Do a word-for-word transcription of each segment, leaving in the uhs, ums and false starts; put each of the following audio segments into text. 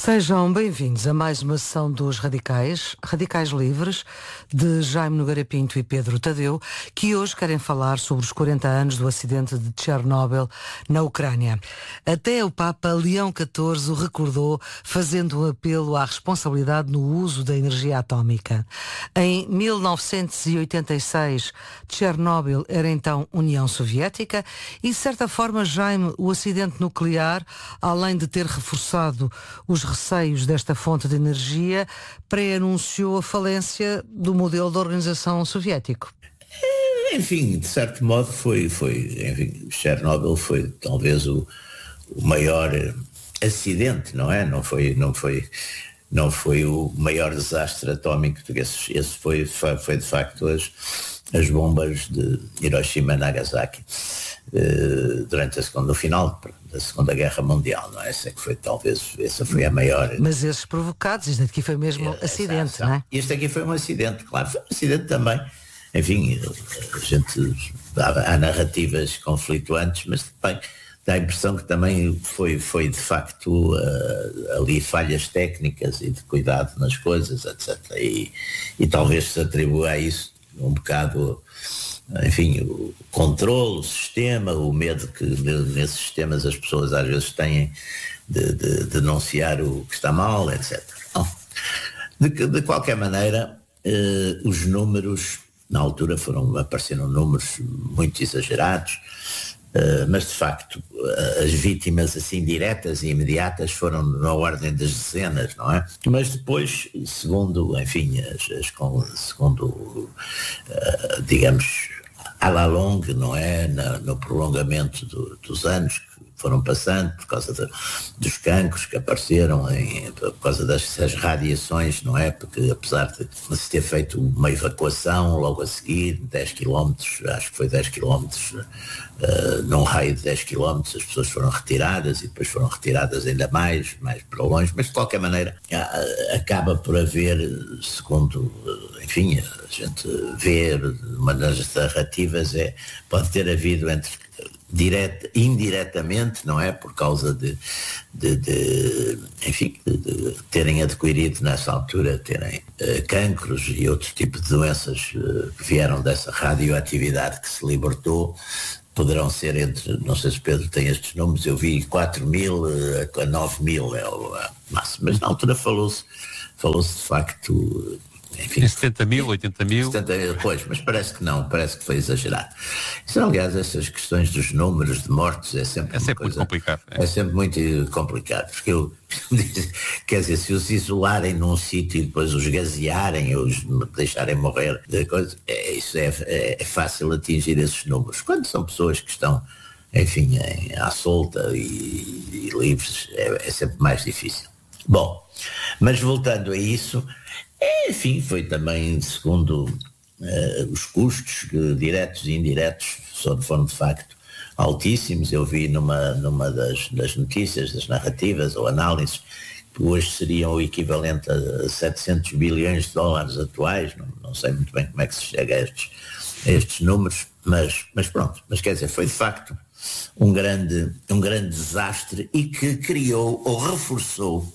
Sejam bem-vindos a mais uma sessão dos Radicais, Radicais Livres, de Jaime Nogueira Pinto e Pedro Tadeu, que hoje querem falar sobre os quarenta anos do acidente de Chernobyl na Ucrânia. Até o Papa Leão catorze o recordou, fazendo um apelo à responsabilidade no uso da energia atómica. Em mil novecentos e oitenta e seis, Chernobyl era então União Soviética e, de certa forma, Jaime, o acidente nuclear, além de ter reforçado os receios desta fonte de energia, pré-anunciou a falência do modelo de organização soviético. Enfim, de certo modo foi, foi enfim, Chernobyl foi talvez o, o maior acidente, não é? Não foi, não foi, não foi o maior desastre atómico, porque esse, esse foi, foi de facto as, as bombas de Hiroshima e Nagasaki uh, durante a segunda, no final da Segunda Guerra Mundial, não é? Essa é que foi talvez, essa foi a maior. Mas esses provocados, isto aqui foi mesmo é, acidente, não é? Este aqui foi um acidente, claro, foi um acidente também. Enfim, a gente, há, há narrativas conflituantes, mas bem, dá a impressão que também foi, foi de facto uh, ali falhas técnicas e de cuidado nas coisas, etcétera. E, e talvez se atribua a isso um bocado, enfim, o controle, o sistema, o medo que nesses sistemas as pessoas às vezes têm de, de, de denunciar o que está mal, etcétera. Bom, de, de qualquer maneira, uh, os números, na altura foram, apareceram números muito exagerados, uh, mas de facto uh, as vítimas assim diretas e imediatas foram na ordem das dezenas, não é? Mas depois, segundo, enfim, as, as, segundo, uh, digamos, à la longue, não é? Na, no prolongamento do, dos anos que foram passando, por causa de, dos cancros que apareceram, em, por causa das, das radiações, não é? Porque apesar de se ter feito uma evacuação logo a seguir, dez quilómetros, acho que foi dez quilómetros, uh, num raio de dez quilómetros, as pessoas foram retiradas e depois foram retiradas ainda mais, mais para longe, mas de qualquer maneira acaba por haver, segundo, enfim, a gente vê uma das narrativas, é, pode ter havido entre Direta, indiretamente, não é? Por causa de, de, de enfim, de, de terem adquirido nessa altura, terem uh, cancros e outro tipo de doenças uh, que vieram dessa radioatividade que se libertou, poderão ser entre, não sei se Pedro tem estes números, eu vi quatro mil a nove mil é o máximo, mas na altura falou-se, falou-se de facto... Enfim, setenta mil, oitenta mil. setenta, pois, mas parece que não, parece que foi exagerado. Isso, aliás, essas questões dos números de mortos é sempre, é sempre coisa, muito complicado. É. é sempre muito complicado, porque eu, quer dizer, se os isolarem num sítio e depois os gasearem, os deixarem morrer, de coisa, é, isso é, é, é fácil atingir esses números. Quando são pessoas que estão, enfim, em, à solta e, e livres, é, é sempre mais difícil. Bom, mas voltando a isso, enfim, foi também, segundo uh, os custos uh, diretos e indiretos, foram de facto altíssimos. Eu vi numa, numa das, das notícias, das narrativas ou análises, que hoje seriam o equivalente a setecentos bilhões de dólares atuais, não, não sei muito bem como é que se chega a estes, a estes números, mas, mas pronto, mas quer dizer, foi de facto um grande, um grande desastre e que criou ou reforçou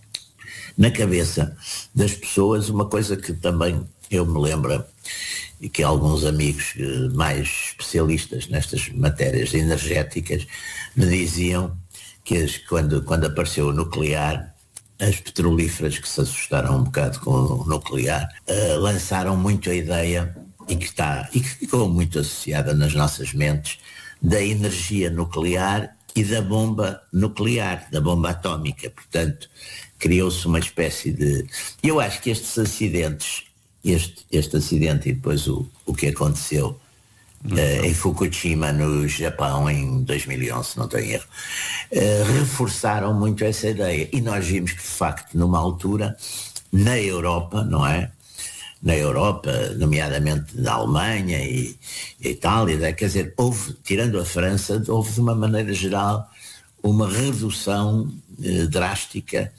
na cabeça das pessoas uma coisa que também eu me lembro e que alguns amigos mais especialistas nestas matérias energéticas me diziam que as, quando, quando apareceu o nuclear, as petrolíferas que se assustaram um bocado com o nuclear uh, lançaram muito a ideia e que, está, e que ficou muito associada nas nossas mentes da energia nuclear e da bomba nuclear, da bomba atómica. Portanto, criou-se uma espécie de... Eu acho que estes acidentes, este, este acidente e depois o, o que aconteceu uh, em Fukushima, no Japão, em dois mil e onze, se não tenho erro, uh, reforçaram muito essa ideia. E nós vimos que, de facto, numa altura, na Europa, não é? Na Europa, nomeadamente na Alemanha e, e Itália, quer dizer, houve, tirando a França, houve de uma maneira geral uma redução eh, drástica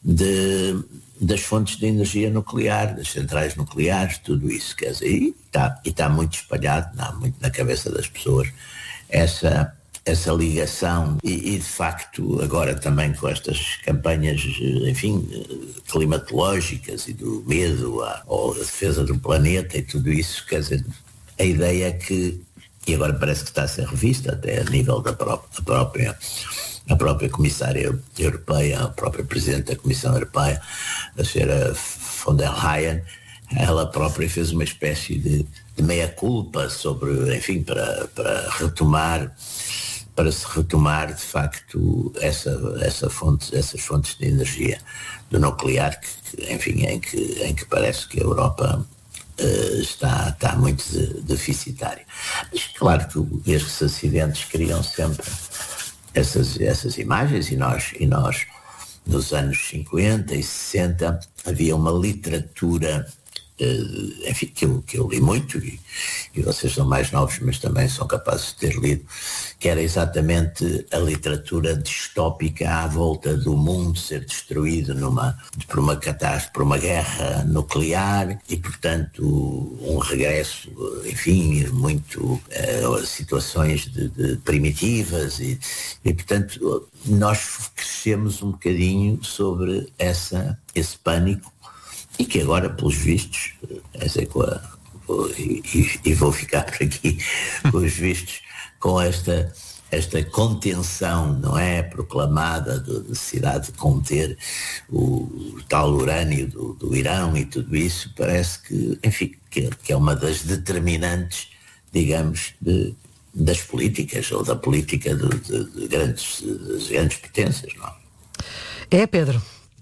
de, das fontes de energia nuclear, das centrais nucleares, tudo isso, quer dizer, e está e tá muito espalhado, não, muito na cabeça das pessoas, essa, essa ligação e, e de facto agora também com estas campanhas, enfim, climatológicas e do medo à, à defesa do planeta e tudo isso, quer dizer, a ideia é que, e agora parece que está a ser revista até a nível da própria, a própria, a própria Comissária Europeia, a própria Presidente da Comissão Europeia, a senhora von der Leyen, ela própria fez uma espécie de, de meia-culpa sobre, enfim, para, para retomar para se retomar de facto essa, essa fonte, essas fontes de energia do nuclear, que, enfim, em que, em que parece que a Europa uh, está, está muito de, deficitária. Mas claro que estes acidentes criam sempre essas, essas imagens, e nós, e nós nos anos cinquenta e sessenta havia uma literatura, Uh, enfim, que eu, que eu li muito, e, e vocês são mais novos, mas também são capazes de ter lido, que era exatamente a literatura distópica à volta do mundo ser destruído numa, por uma catástrofe, por uma guerra nuclear, e portanto um regresso, enfim, muito uh, situações de, de primitivas, e, e portanto nós crescemos um bocadinho sobre essa, esse pânico, e que agora, pelos vistos, é com a, e, e vou ficar por aqui, pelos vistos, com esta, esta contenção, não é, proclamada da necessidade de conter o, o tal urânio do, do Irão e tudo isso, parece que, enfim, que, que é uma das determinantes, digamos, de, das políticas, ou da política de, de, de grandes, de grandes potências, não é? É, Pedro?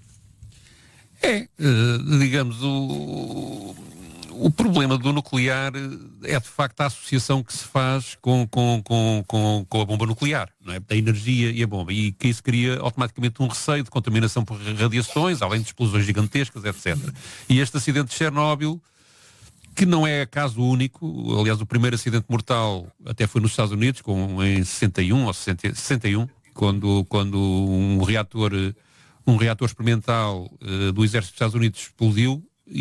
É, digamos, o, o problema do nuclear é de facto a associação que se faz com, com, com, com, com a bomba nuclear, não é? Da energia e a bomba, e que isso cria automaticamente um receio de contaminação por radiações, além de explosões gigantescas, etcétera. E este acidente de Chernobyl, que não é caso único, aliás o primeiro acidente mortal até foi nos Estados Unidos, com, em sessenta e um ou sessenta e um, quando, quando um reator... um reator experimental uh, do Exército dos Estados Unidos explodiu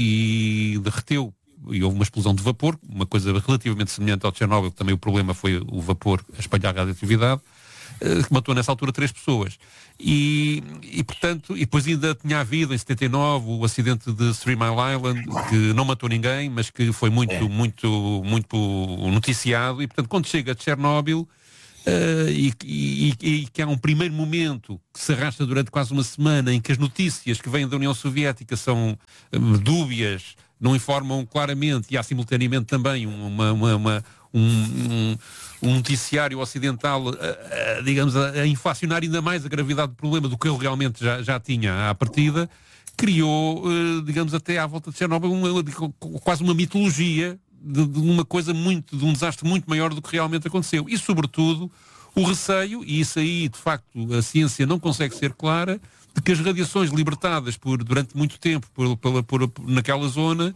e derreteu, e houve uma explosão de vapor, uma coisa relativamente semelhante ao de Chernobyl, que também o problema foi o vapor a espalhar a radioatividade, uh, que matou nessa altura três pessoas. E, e, portanto, e depois ainda tinha havido em setenta e nove o acidente de Three Mile Island, que não matou ninguém, mas que foi muito, é. muito, muito noticiado, e portanto quando chega a Chernobyl, Uh, e, e, e que há um primeiro momento que se arrasta durante quase uma semana, em que as notícias que vêm da União Soviética são um, dúbias, não informam claramente, e há simultaneamente também uma, uma, uma, um, um, um noticiário ocidental, uh, uh, digamos, a, a inflacionar ainda mais a gravidade do problema do que ele realmente já, já tinha à partida, criou, uh, digamos, até à volta de Chernobyl, uma, quase uma mitologia De, de uma coisa muito, de um desastre muito maior do que realmente aconteceu. E, sobretudo, o receio, e isso aí, de facto, a ciência não consegue ser clara, de que as radiações libertadas por, durante muito tempo por, por, por, por, naquela zona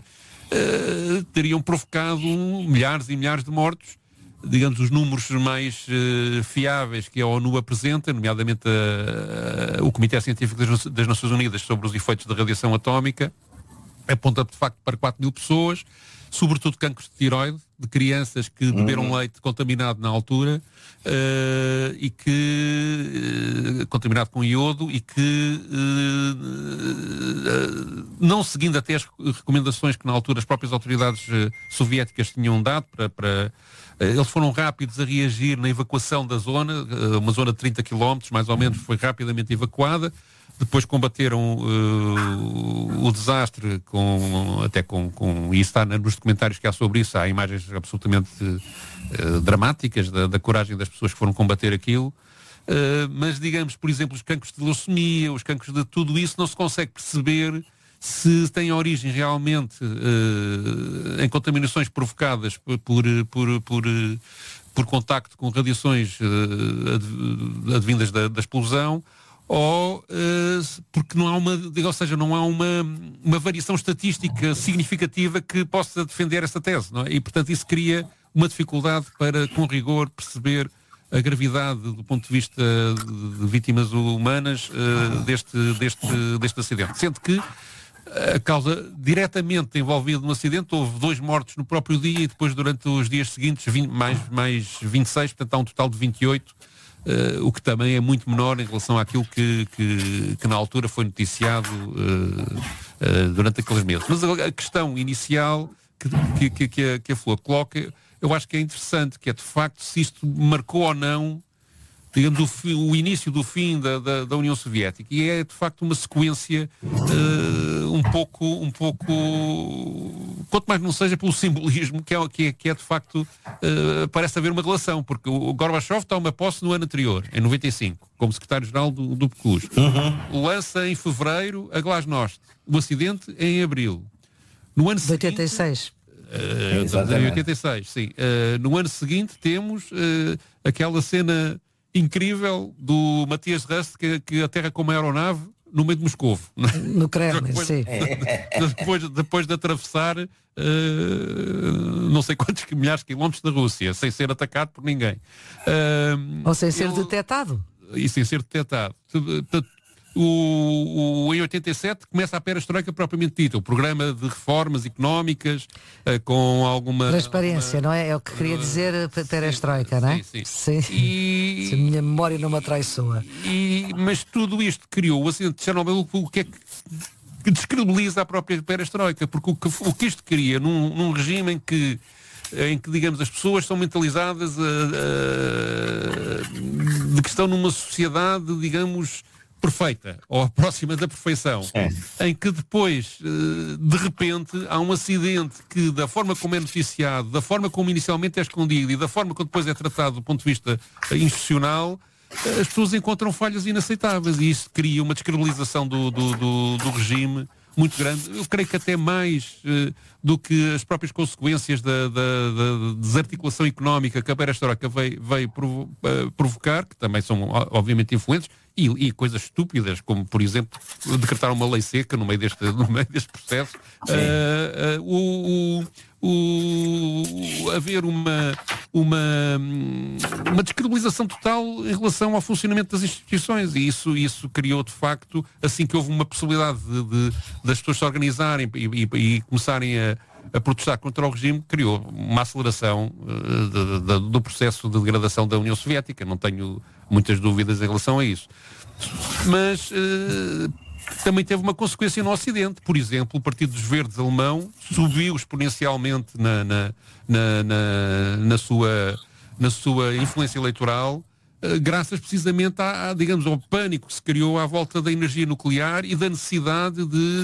uh, teriam provocado milhares e milhares de mortos. Digamos, os números mais uh, fiáveis que a ONU apresenta, nomeadamente a, a, o Comitê Científico das, das Nações Unidas sobre os efeitos da radiação atómica, aponta, de facto, para quatro mil pessoas, sobretudo cancros de tiroide, de crianças que beberam uhum. leite contaminado na altura, uh, e que, uh, contaminado com iodo, e que, uh, uh, não seguindo até as recomendações que na altura as próprias autoridades uh, soviéticas tinham dado, para, para uh, eles foram rápidos a reagir na evacuação da zona, uh, uma zona de trinta quilómetros, mais ou menos, foi rapidamente evacuada. Depois combateram uh, o desastre, com, até com, com... E isso está nos documentários que há sobre isso, há imagens absolutamente uh, dramáticas da, da coragem das pessoas que foram combater aquilo. Uh, mas, digamos, por exemplo, os cancros de leucemia, os cancros de tudo isso, não se consegue perceber se tem origem realmente uh, em contaminações provocadas por, por, por, por, por contacto com radiações uh, advindas da, da explosão, ou uh, porque não há uma, ou seja, não há uma, uma variação estatística significativa que possa defender essa tese, não é? E, portanto, isso cria uma dificuldade para, com rigor, perceber a gravidade do ponto de vista de vítimas humanas uh, deste, deste, deste acidente. Sendo que a causa diretamente envolvida no acidente, houve dois mortos no próprio dia, e depois durante os dias seguintes vinte, mais, mais vinte e seis, portanto há um total de vinte e oito uh, o que também é muito menor em relação àquilo que, que, que na altura foi noticiado uh, uh, durante aqueles meses. Mas a, a questão inicial que, que, que, a, que a Flor coloca, eu acho que é interessante, que é de facto se isto marcou ou não, digamos, o, fi, o início do fim da, da, da União Soviética, e é de facto uma sequência uh, um pouco, um pouco, quanto mais não seja pelo simbolismo, que é, que é, que é de facto, uh, parece haver uma relação, porque o Gorbachev toma posse no ano anterior, em noventa e cinco, como secretário-geral do, do P C U S. Uhum. Lança em fevereiro a Glasnost, o acidente em abril. No ano de oitenta e seis. Uh, de oitenta e seis, sim. Uh, no ano seguinte temos uh, aquela cena incrível do Matias Rust que, que aterra com uma aeronave no meio de Moscovo. No Kremlin, depois, sim. Depois, depois de atravessar uh, não sei quantos milhares de quilómetros da Rússia, sem ser atacado por ninguém. Uh, Ou sem ser ele, detectado. E sem ser detectado. O, o, em oitenta e sete começa a perestroika propriamente dita, o programa de reformas económicas uh, com alguma... Transparência, uma, não é? É o que queria dizer uh, perestroika, não é? Sim, sim. Sim. E, se a minha memória não me atraiçoa. E, mas tudo isto criou o acidente de Chernobyl, o que é que, que descredibiliza a própria perestroika, porque o que, o que isto cria num, num regime em que em que, digamos, as pessoas são mentalizadas a, a, de que estão numa sociedade, digamos, perfeita, ou próxima da perfeição, é. Em que depois, de repente, há um acidente que, da forma como é noticiado, da forma como inicialmente é escondido e da forma como depois é tratado do ponto de vista institucional, as pessoas encontram falhas inaceitáveis e isso cria uma descredibilização do, do, do, do regime muito grande. Eu creio que até mais uh, do que as próprias consequências da, da, da desarticulação económica que a perestroika veio, veio provo uh, provocar, que também são obviamente influentes, e, e coisas estúpidas, como por exemplo decretar uma lei seca no meio deste, no meio deste processo, uh, uh, o, o, o, haver uma, uma, uma descredibilização total em relação ao funcionamento das instituições, e isso, isso criou de facto, assim que houve uma possibilidade de, de, das pessoas se organizarem e, e, e começarem a, a protestar contra o regime, criou uma aceleração uh, de, de, do processo de degradação da União Soviética. Não tenho muitas dúvidas em relação a isso. Mas uh, também teve uma consequência no Ocidente. Por exemplo, o Partido dos Verdes alemão subiu exponencialmente na, na, na, na, na, sua, na sua influência eleitoral, uh, graças precisamente à, à, digamos, ao pânico que se criou à volta da energia nuclear e da necessidade de...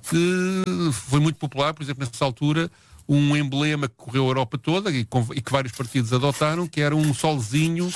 de foi muito popular, por exemplo, nessa altura, um emblema que correu a Europa toda e, com, e que vários partidos adotaram, que era um solzinho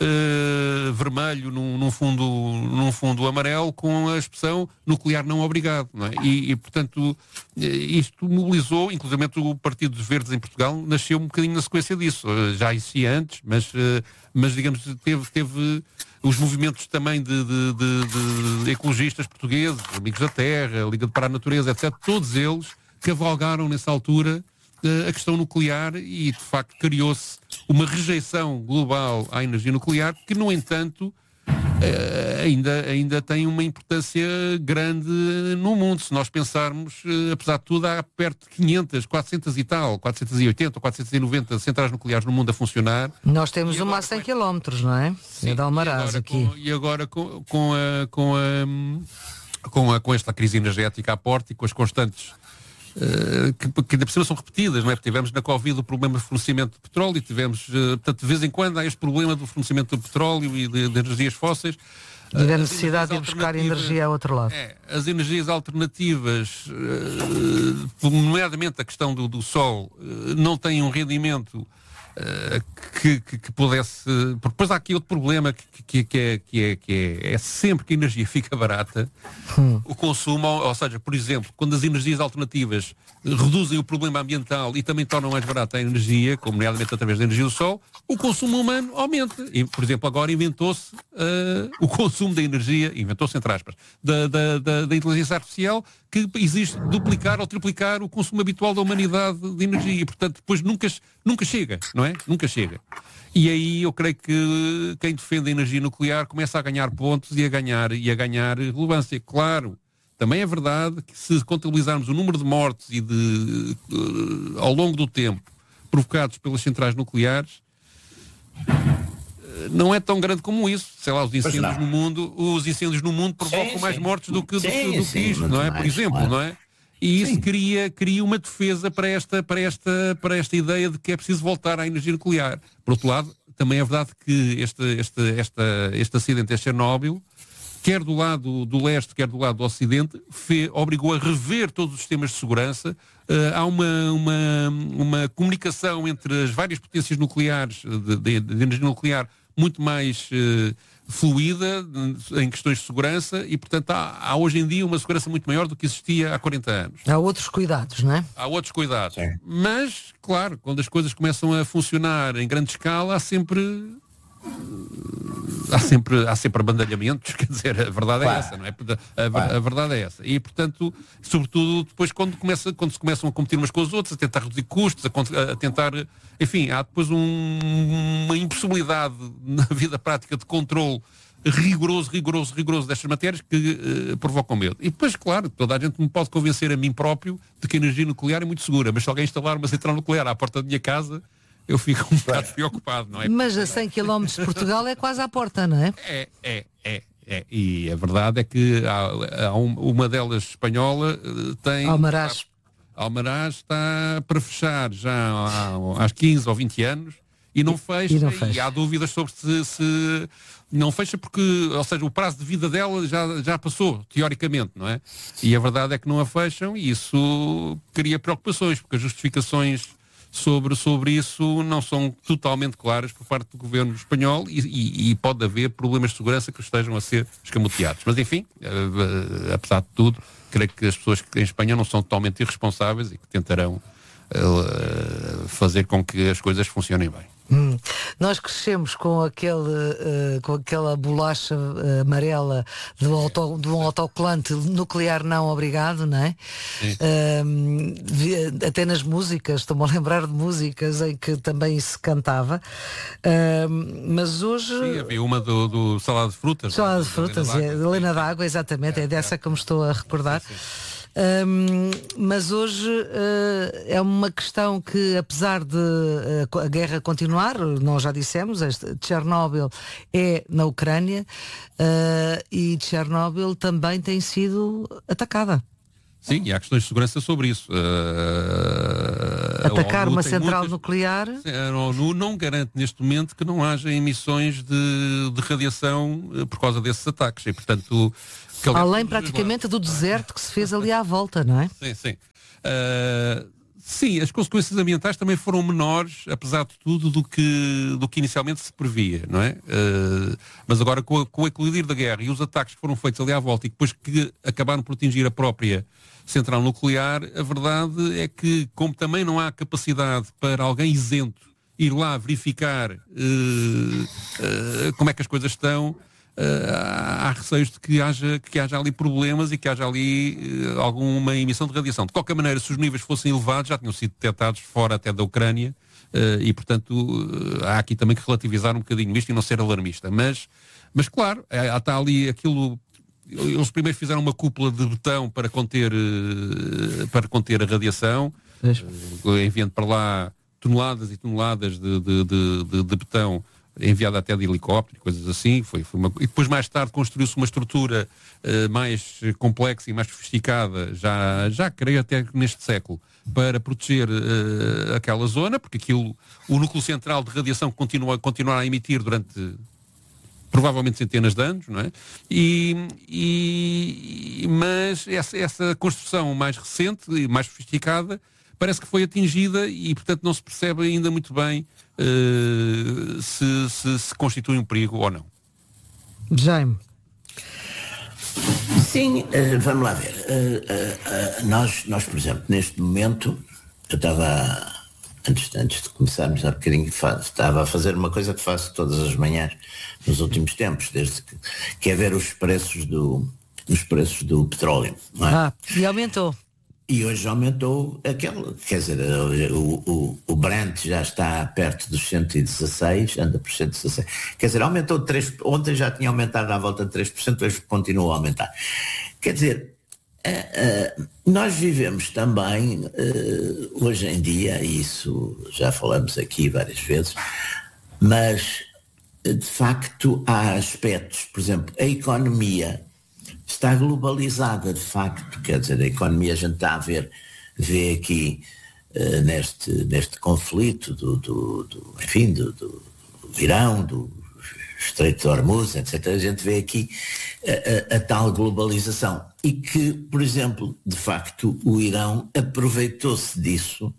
Uh, vermelho num, num, fundo, num fundo amarelo com a expressão nuclear não obrigado, não é? e, e portanto isto mobilizou, inclusive o Partido dos Verdes em Portugal nasceu um bocadinho na sequência disso, uh, já existia antes, mas, uh, mas digamos teve, teve os movimentos também de, de, de, de ecologistas portugueses, Amigos da Terra, Liga para a Natureza, etcétera, todos eles cavalgaram nessa altura a questão nuclear e, de facto, criou-se uma rejeição global à energia nuclear que, no entanto, ainda, ainda tem uma importância grande no mundo. Se nós pensarmos, apesar de tudo, há perto de quinhentas, quatrocentas e tal, quatrocentas e oitenta ou quatrocentas e noventa centrais nucleares no mundo a funcionar. Nós temos uma a cem quilómetros, não é? Sim, é de Almaraz aqui. Com, e agora com, com, a, com, a, com, a, com esta crise energética à porta e com as constantes Uh, que, que ainda por cima são repetidas, não é? Porque tivemos na Covid o problema do fornecimento de petróleo, tivemos, uh, portanto, de vez em quando há este problema do fornecimento do petróleo e de, de energias fósseis. E da necessidade de ir buscar energia a outro lado. É, as energias alternativas, uh, nomeadamente a questão do, do sol, uh, não têm um rendimento Uh, que, que, que pudesse... Porque depois há aqui outro problema que, que, que, é, que, é, que é, é sempre que a energia fica barata, hum. o consumo, ou, ou seja, por exemplo, quando as energias alternativas reduzem o problema ambiental e também tornam mais barata a energia, como nomeadamente através da energia do sol, o consumo humano aumenta. E, por exemplo, agora inventou-se uh, o consumo da energia, inventou-se entre aspas, da, da, da, da inteligência artificial, que existe duplicar ou triplicar o consumo habitual da humanidade de energia e, portanto, depois nunca, nunca chega, não é? Nunca chega. E aí eu creio que quem defende a energia nuclear começa a ganhar pontos e a ganhar, e a ganhar relevância. Claro, também é verdade que se contabilizarmos o número de mortes e de, uh, ao longo do tempo provocados pelas centrais nucleares, não é tão grande como isso. Sei lá, os incêndios no mundo, os incêndios no mundo provocam sim, mais sim. mortes do que, do, sim, do que sim, isto, não é? Mais, por exemplo, claro. Não é? E isso cria, cria uma defesa para esta, para, esta, para esta ideia de que é preciso voltar à energia nuclear. Por outro lado, também é verdade que este, este, esta, este acidente em Chernobyl, quer do lado do leste, quer do lado do ocidente, fe, obrigou a rever todos os sistemas de segurança. Uh, há uma, uma, uma comunicação entre as várias potências nucleares, de, de, de energia nuclear, muito mais uh, fluida em questões de segurança e, portanto, há, há hoje em dia uma segurança muito maior do que existia há quarenta anos. Há outros cuidados, não é? Há outros cuidados. Sim. Mas, claro, quando as coisas começam a funcionar em grande escala, há sempre... Há sempre, há sempre abandalhamentos, quer dizer, a verdade claro. é essa, não é? A, claro. a verdade é essa. E, portanto, sobretudo depois quando, começa, quando se começam a competir umas com as outras, a tentar reduzir custos, a, a tentar, enfim, há depois um, uma impossibilidade na vida prática de controle rigoroso, rigoroso, rigoroso destas matérias que uh, provocam medo. E depois, claro, toda a gente me pode convencer a mim próprio de que a energia nuclear é muito segura, mas se alguém instalar uma central nuclear à porta da minha casa, eu fico um bocado preocupado, não é? Mas a cem quilómetros de Portugal é quase à porta, não é? É, é, é. é. E a verdade é que há, há um, uma delas espanhola tem... Almaraz. Almaraz está para fechar já há, há quinze ou vinte anos e não fecha. E, não fecha. E há dúvidas sobre se, se... Não fecha porque, ou seja, o prazo de vida dela já, já passou, teoricamente, não é? E a verdade é que não a fecham e isso cria preocupações, porque as justificações... Sobre, sobre isso não são totalmente claras por parte do governo espanhol e, e, e pode haver problemas de segurança que estejam a ser escamoteados. Mas enfim, uh, apesar de tudo, creio que as pessoas em Espanha não são totalmente irresponsáveis e que tentarão uh, fazer com que as coisas funcionem bem. Hum. Nós crescemos com, aquele, uh, com aquela bolacha uh, amarela do, auto, de um autocolante nuclear não obrigado, não é? Uh, até nas músicas, estou-me a lembrar de músicas em que também se cantava, uh, mas hoje... Sim, havia uma do, do Salada de Frutas. Salada de Frutas, é, Helena d'Água, exatamente, é, é dessa é. que me estou a recordar. Sim, sim. Um, mas hoje uh, é uma questão que, apesar de uh, a guerra continuar, nós já dissemos, este, Chernobyl é na Ucrânia uh, e Chernobyl também tem sido atacada. Sim, e há questões de segurança sobre isso. Uh, Atacar uma central muitas... nuclear... A ONU não garante neste momento que não haja emissões de, de radiação por causa desses ataques e, portanto... Além praticamente do deserto que se fez ali à volta, não é? Sim, sim. Uh, sim, as consequências ambientais também foram menores, apesar de tudo, do que, do que inicialmente se previa, não é? Uh, mas agora com, a, com o eclodir da guerra e os ataques que foram feitos ali à volta e depois que acabaram por atingir a própria central nuclear, a verdade é que, como também não há capacidade para alguém isento ir lá verificar uh, uh, como é que as coisas estão, Uh, há receios de que haja, que haja ali problemas e que haja ali uh, alguma emissão de radiação. De qualquer maneira, se os níveis fossem elevados, já tinham sido detectados fora até da Ucrânia uh, e, portanto, uh, há aqui também que relativizar um bocadinho isto e não ser alarmista. Mas, mas claro, é, está ali aquilo... Eles primeiro fizeram uma cúpula de betão para conter, uh, para conter a radiação, uh, enviando para lá toneladas e toneladas de, de, de, de, de betão enviada até de helicóptero, coisas assim. Foi, foi uma... E depois, mais tarde, construiu-se uma estrutura uh, mais complexa e mais sofisticada, já, já creio até neste século, para proteger uh, aquela zona, porque aquilo, o núcleo central de radiação continua, continuará a emitir durante provavelmente centenas de anos, não é? E, e, mas essa, essa construção mais recente e mais sofisticada parece que foi atingida e, portanto, não se percebe ainda muito bem uh, se, se, se constitui um perigo ou não. Jaime. Sim, uh, vamos lá ver. Uh, uh, uh, nós, nós, por exemplo, neste momento, eu estava, antes, antes de começarmos há bocadinho, estava a fazer uma coisa que faço todas as manhãs nos últimos tempos, desde que, que é ver os preços do, os preços do petróleo. Não é? Ah, e aumentou. E hoje aumentou aquele, quer dizer, o, o, o Brent já está perto dos cento e dezasseis, anda por cento e dezasseis. Quer dizer, aumentou três por cento, ontem já tinha aumentado à volta de três por cento, hoje continua a aumentar. Quer dizer, uh, uh, nós vivemos também, uh, hoje em dia, e isso já falamos aqui várias vezes, mas de facto há aspectos, por exemplo, a economia está globalizada, de facto, quer dizer, a economia a gente está a ver, vê aqui uh, neste, neste conflito do, do, do enfim, do, do, do Irão, do Estreito de Hormuz, etcétera, a gente vê aqui a, a, a tal globalização e que, por exemplo, de facto, o Irão aproveitou-se disso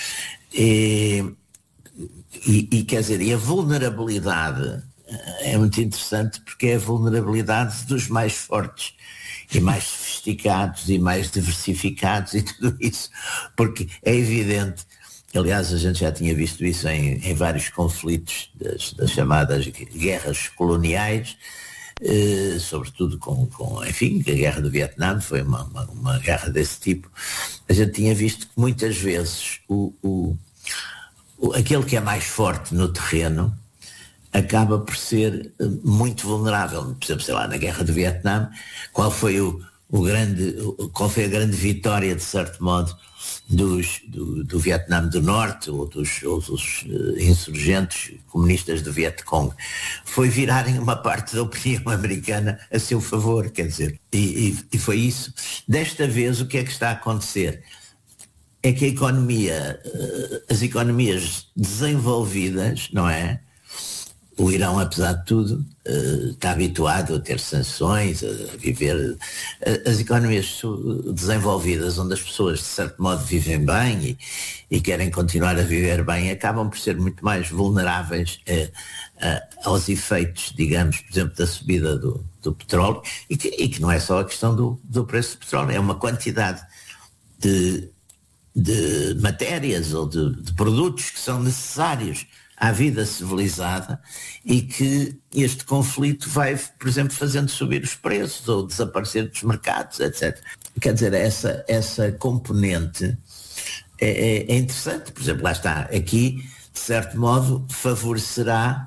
e, e, e quer dizer, e a vulnerabilidade é muito interessante porque é a vulnerabilidade dos mais fortes e mais sofisticados e mais diversificados e tudo isso, porque é evidente, aliás a gente já tinha visto isso em, em vários conflitos das, das chamadas guerras coloniais, eh, sobretudo com, com, enfim, a guerra do Vietnã foi uma, uma, uma guerra desse tipo. A gente tinha visto que muitas vezes o, o, o, aquele que é mais forte no terreno acaba por ser muito vulnerável. Por exemplo, sei lá, na guerra do Vietnã, qual foi o, o grande, qual foi a grande vitória, de certo modo, dos, do, do Vietnã do Norte, ou dos, ou dos insurgentes comunistas do Vietcong? Foi virarem uma parte da opinião americana a seu favor, quer dizer, e, e, e foi isso. Desta vez, o que é que está a acontecer? É que a economia, as economias desenvolvidas, não é? O Irão, apesar de tudo, está habituado a ter sanções, a viver. As economias desenvolvidas, onde as pessoas, de certo modo, vivem bem e, e querem continuar a viver bem, acabam por ser muito mais vulneráveis a, a, aos efeitos, digamos, por exemplo, da subida do, do petróleo, e que, e que não é só a questão do, do preço do petróleo, é uma quantidade de, de matérias ou de, de produtos que são necessários à vida civilizada e que este conflito vai, por exemplo, fazendo subir os preços ou desaparecer dos mercados, etcétera. Quer dizer, essa, essa componente é, é, é interessante. Por exemplo, lá está, aqui, de certo modo, favorecerá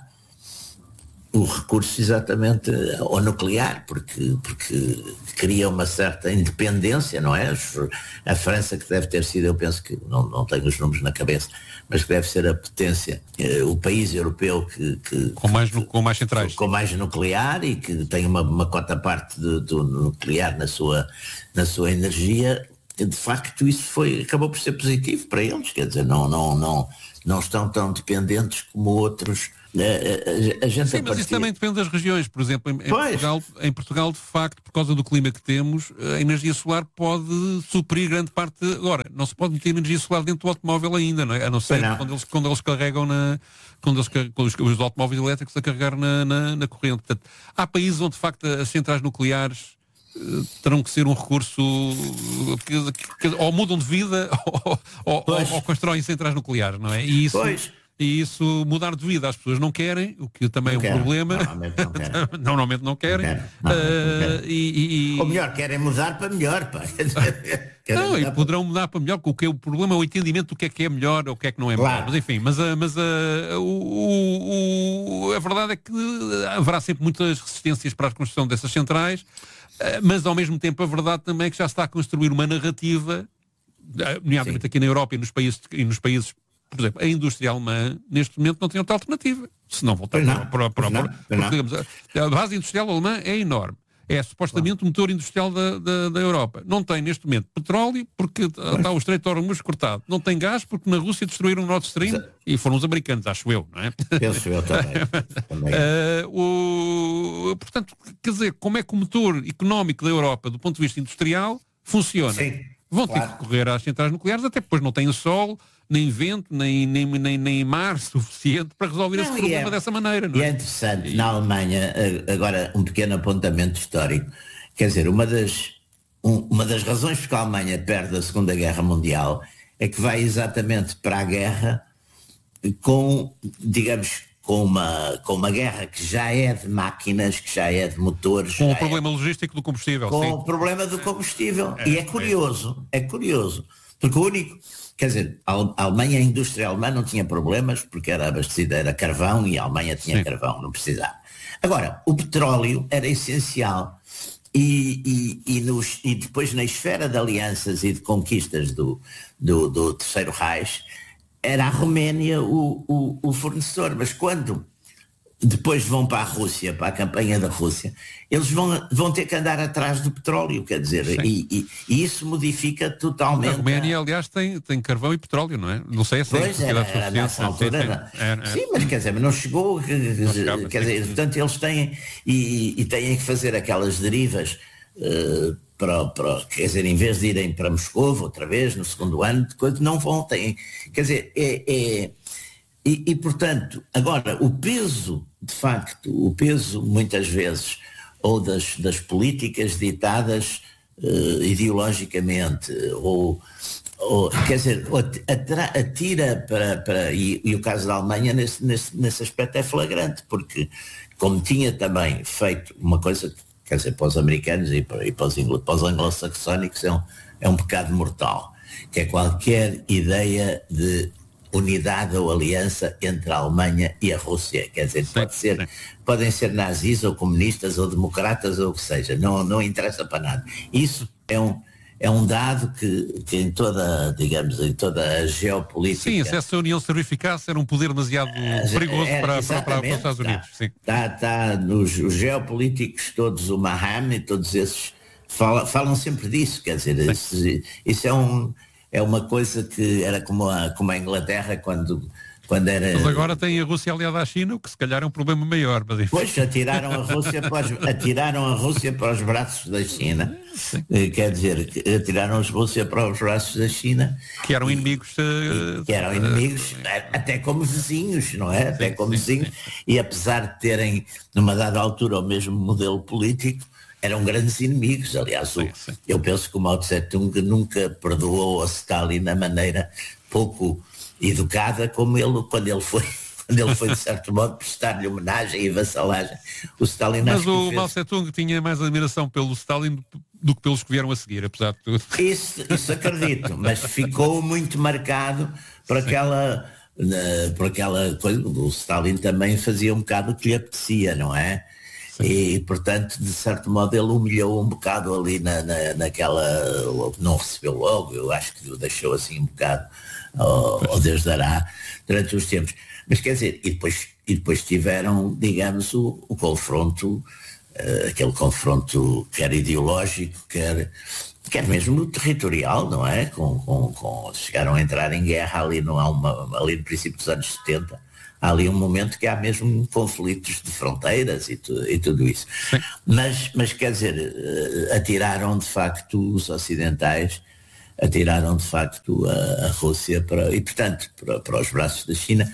o recurso exatamente ao nuclear, porque, porque cria uma certa independência, não é? A França, que deve ter sido, eu penso que, não, não tenho os números na cabeça, mas que deve ser a potência, eh, o país europeu que, que, com, mais, que, com mais centrais. Com mais nuclear e que tem uma, uma cota parte de, do nuclear na sua, na sua energia, de facto isso foi, acabou por ser positivo para eles, quer dizer, não, não, não, não estão tão dependentes como outros. A, a, a gente Sim, mas isso também depende das regiões. Por exemplo, em, em, Portugal, em Portugal, de facto, por causa do clima que temos, a energia solar pode suprir grande parte. Agora, não se pode meter energia solar dentro do automóvel ainda, não é? A não ser não. Quando, eles, quando eles carregam na. Quando eles quando os, os automóveis elétricos a carregar na, na, na corrente. Portanto, há países onde, de facto, as centrais nucleares uh, terão que ser um recurso que, que, que ou mudam de vida ou, ou, ou, ou constroem centrais nucleares, não é? E isso. Pois. E isso, mudar de vida, as pessoas não querem, o que também não é um quero. problema. Normalmente não querem. Normalmente não querem. Não quero. Normalmente não querem. Uh, e, e... Ou melhor, querem mudar para melhor, pá. Não, e poderão mudar para melhor, porque o problema é o entendimento do que é que é melhor ou o que é que não é melhor. Claro. Mas enfim, mas, a, mas a, o, o, a verdade é que haverá sempre muitas resistências para a construção dessas centrais, mas ao mesmo tempo a verdade também é que já se está a construir uma narrativa, nomeadamente Sim. aqui na Europa e nos países, e nos países. Por exemplo, a indústria alemã, neste momento, não tem outra alternativa. Se não voltar para, para, para, para, para digamos, a base industrial alemã é enorme. É supostamente o motor industrial da, da, da Europa. Não tem, neste momento, petróleo, porque está o Estreito de Hormuz cortado. Não tem gás, porque na Rússia destruíram o Nord Stream e foram os americanos, acho eu, não é? Penso eu também. também. uh, o, portanto, quer dizer, como é que o motor económico da Europa, do ponto de vista industrial, funciona? Sim, Vão claro. ter que recorrer às centrais nucleares, até depois não tem sol, nem vento, nem, nem, nem, nem mar suficiente para resolver não, esse problema é, dessa maneira. Não é? E é interessante, e... na Alemanha, agora um pequeno apontamento histórico, quer dizer, uma das, um, uma das razões porque a Alemanha perde a Segunda Guerra Mundial é que vai exatamente para a guerra com, digamos, com uma, com uma guerra que já é de máquinas, que já é de motores. Com o problema é, logístico do combustível. Com sim. o problema do combustível. É, e é curioso, é. é curioso, porque o único... Quer dizer, a Alemanha, a indústria alemã não tinha problemas porque era abastecida, era carvão e a Alemanha tinha Sim. carvão, não precisava. Agora, o petróleo era essencial e, e, e, nos, e depois na esfera de alianças e de conquistas do, do, do Terceiro Reich, era a Roménia o, o, o fornecedor, mas quando depois vão para a Rússia, para a campanha da Rússia, eles vão, vão ter que andar atrás do petróleo, quer dizer, e, e, e isso modifica totalmente. A Roménia, aliás, tem, tem carvão e petróleo, não é? Não sei se pois, é era, era nessa altura. Sim, era, era. Sim, mas quer dizer, mas não chegou, não chegava, quer dizer, portanto eles têm, e, e têm que fazer aquelas derivas, uh, para, para, quer dizer, em vez de irem para Moscou outra vez, no segundo ano, de coisa, não vão, têm, quer dizer, é... é E, e, portanto, agora, o peso, de facto, o peso, muitas vezes, ou das, das políticas ditadas uh, ideologicamente, ou, ou, quer dizer, atira, atira para... para e, e o caso da Alemanha, nesse, nesse, nesse aspecto, é flagrante, porque, como tinha também feito uma coisa, quer dizer, para os americanos e para, e para os, anglo, para os anglo-saxónicos, é um, é um pecado mortal, que é qualquer ideia de unidade ou aliança entre a Alemanha e a Rússia, quer dizer, pode ser, podem ser nazis ou comunistas ou democratas ou o que seja, não, não interessa para nada. Isso é um, é um dado que, que em toda, digamos, em toda a geopolítica... Sim, se essa união se verificasse era um poder demasiado perigoso é, para, para, para, para os Estados Unidos. Está, está, está nos os geopolíticos todos, o Maham e todos esses, falam, falam sempre disso, quer dizer, isso, isso é um... É uma coisa que era como a, como a Inglaterra quando, quando era... Mas agora tem a Rússia aliada à China, o que se calhar é um problema maior. Mas... Pois, atiraram a, Rússia para os, atiraram a Rússia para os braços da China. Sim. Quer dizer, atiraram a Rússia para os braços da China. Que eram inimigos... Uh, que eram inimigos, uh, até como vizinhos, não é? Até como sim, vizinhos. Sim, sim. E apesar de terem, numa dada altura, o mesmo modelo político, eram grandes inimigos. Aliás, sim, sim. eu penso que o Mao Tse-tung nunca perdoou a Stalin da maneira pouco educada como ele, quando ele foi, quando ele foi de certo modo, prestar-lhe homenagem e vassalagem. O Stalin Mas acho o que fez... Mao Tse-tung tinha mais admiração pelo Stalin do que pelos que vieram a seguir, apesar de tudo. Isso, isso acredito, mas ficou muito marcado por aquela, uh, por aquela coisa. O Stalin também fazia um bocado o que lhe apetecia, não é? Sim. E, portanto, de certo modo, ele humilhou um bocado ali na, na, naquela... Não recebeu logo, eu acho que o deixou assim um bocado ao, ao Deus dará durante os tempos. Mas, quer dizer, e depois, e depois tiveram, digamos, o, o confronto, uh, aquele confronto quer ideológico, quer, quer mesmo territorial, não é? Com, com, com, chegaram a entrar em guerra ali no, uma, ali no princípio dos anos setenta. Há ali um momento que há mesmo conflitos de fronteiras e, tu, e tudo isso. Mas, mas, quer dizer, atiraram de facto os ocidentais, atiraram de facto a, a Rússia para, e, portanto, para, para os braços da China.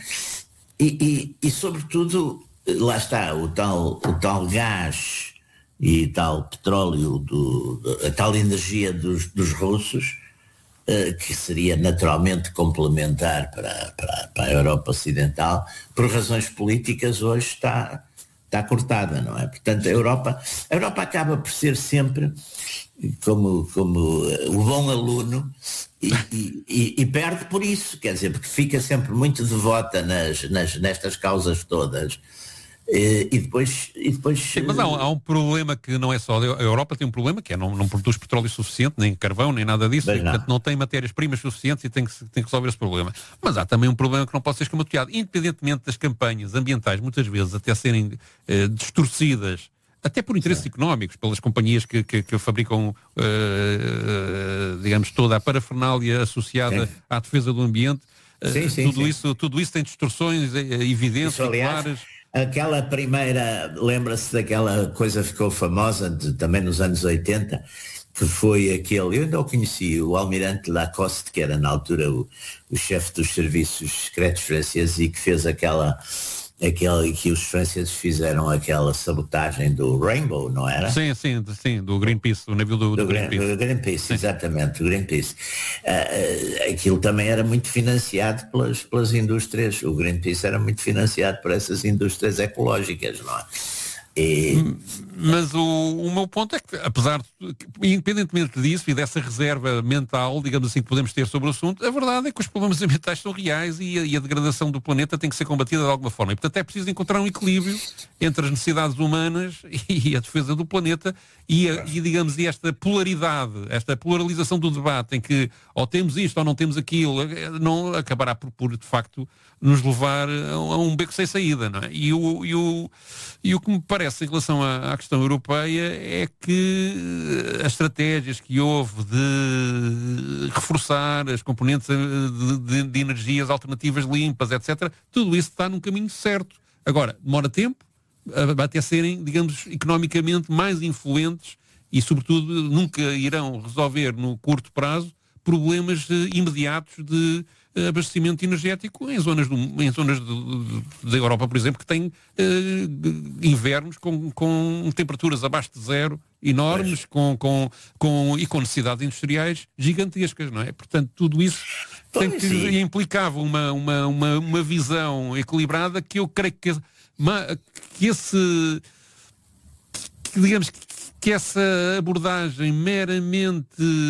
E, e, e, sobretudo, lá está, o tal, o tal gás e tal petróleo, do, a tal energia dos, dos russos, que seria naturalmente complementar para, para, para a Europa Ocidental, por razões políticas hoje está, está cortada, não é? Portanto, a Europa, a Europa acaba por ser sempre como, como o bom aluno e, e, e perde por isso, quer dizer, porque fica sempre muito devota nas, nas, nestas causas todas. E, e depois... E depois Sim, mas há, há um problema que não é só... A Europa tem um problema que é não, não produz petróleo suficiente, nem carvão, nem nada disso, e, portanto não tem matérias-primas suficientes e tem que, tem que resolver esse problema. Mas há também um problema que não pode ser escamoteado. Independentemente das campanhas ambientais, muitas vezes até serem eh, distorcidas, até por interesses Sim. económicos, pelas companhias que, que, que fabricam, eh, digamos, toda a parafernália associada Sim. à defesa do ambiente, sim, sim, tudo, sim. Isso, tudo isso tem distorções evidentes e claras. Aquela primeira, lembra-se daquela coisa que ficou famosa de, também nos anos oitenta, que foi aquele, eu ainda o conheci, o almirante Lacoste, que era na altura o, o chefe dos serviços secretos franceses e que fez aquela, aquele que os franceses fizeram aquela sabotagem do Rainbow, não era? Sim, sim, sim, do Greenpeace, do navio do, do, do Greenpeace. Do Greenpeace, exatamente, do Greenpeace. Uh, aquilo também era muito financiado pelas, pelas indústrias, o Greenpeace era muito financiado por essas indústrias ecológicas, não é? E, Mas o, o meu ponto é que, apesar de, independentemente disso e dessa reserva mental, digamos assim, que podemos ter sobre o assunto, a verdade é que os problemas ambientais são reais e a, e a degradação do planeta tem que ser combatida de alguma forma. E, portanto, é preciso encontrar um equilíbrio entre as necessidades humanas e a defesa do planeta e, a, e digamos, e esta polaridade, esta pluralização do debate em que ou temos isto ou não temos aquilo, não acabará por, por de facto, nos levar a, a um beco sem saída, não é? E o, e o, e o que me parece em relação à, à questão europeia é que as estratégias que houve de reforçar as componentes de, de, de energias alternativas limpas, etcétera, tudo isso está num caminho certo. Agora, demora tempo, até serem, digamos, economicamente mais influentes e, sobretudo, nunca irão resolver no curto prazo problemas imediatos de abastecimento energético em zonas, do, em zonas da Europa, por exemplo, que têm eh, invernos com, com temperaturas abaixo de zero enormes com, com, com, e com necessidades industriais gigantescas, não é? Portanto, tudo isso tem que, implicava uma, uma, uma, uma visão equilibrada que eu creio que, que esse que, digamos que que essa abordagem meramente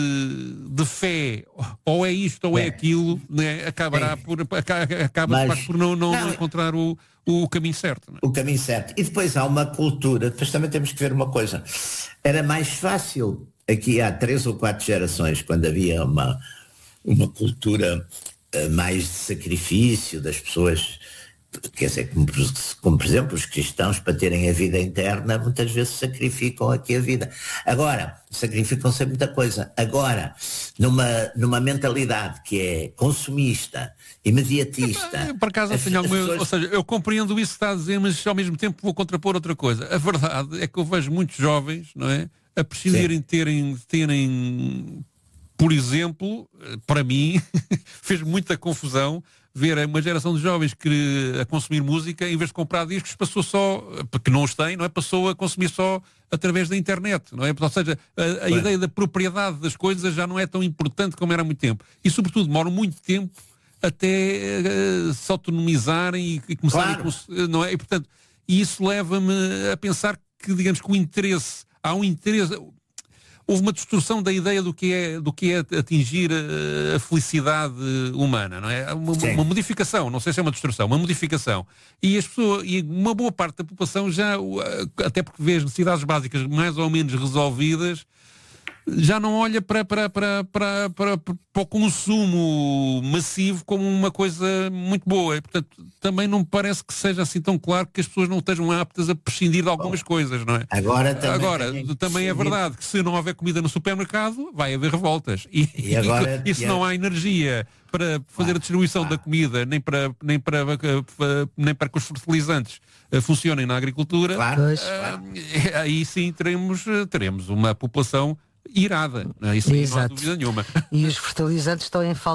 de fé, ou é isto ou é, é aquilo, né, acabará é. por, acaba Mas, por não, não, não encontrar o, o caminho certo. Não é? O caminho certo. E depois há uma cultura, depois também temos que ver uma coisa. Era mais fácil, aqui há três ou quatro gerações, quando havia uma, uma cultura uh, mais de sacrifício das pessoas. Quer dizer, como, como por exemplo os cristãos, para terem a vida eterna, muitas vezes sacrificam aqui a vida. Agora, sacrificam-se muita coisa. Agora, numa, numa mentalidade que é consumista, imediatista... É, por acaso, as, as pessoas... ou seja, eu compreendo isso que está a dizer, mas ao mesmo tempo vou contrapor outra coisa. A verdade é que eu vejo muitos jovens, não é, a precisarem terem, terem, por exemplo, para mim, fez muita confusão ver uma geração de jovens que a consumir música, em vez de comprar discos, passou só, porque não os tem, não é? Passou a consumir só através da internet, não é? Ou seja, a, a ideia da propriedade das coisas já não é tão importante como era há muito tempo. E, sobretudo, demoram muito tempo até uh, se autonomizarem e, e começarem claro. a... Não é? E, portanto, isso leva-me a pensar que, digamos, que o interesse, há um interesse... Houve uma distorção da ideia do que é, do que é atingir a, a felicidade humana, não é? Uma, uma modificação, não sei se é uma distorção, uma modificação. E as pessoas, e uma boa parte da população já, até porque vê as necessidades básicas mais ou menos resolvidas, já não olha para, para, para, para, para, para o consumo massivo como uma coisa muito boa. E, portanto, também não me parece que seja assim tão claro que as pessoas não estejam aptas a prescindir de algumas Bom, coisas, não é? Agora também, agora, também é verdade que se não houver comida no supermercado, vai haver revoltas. E, e, agora, e, e se não há energia para fazer claro, a distribuição claro. da comida, nem para, nem, para, nem para que os fertilizantes funcionem na agricultura, claro, uh, claro. aí sim teremos, teremos uma população irada, isso não há dúvida nenhuma. E os fertilizantes estão em falta.